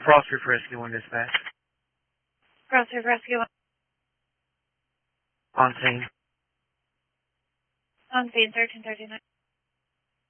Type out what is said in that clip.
Frost Roof Rescue 1 dispatch. Frost Roof Rescue 1. On scene. On scene, 1339.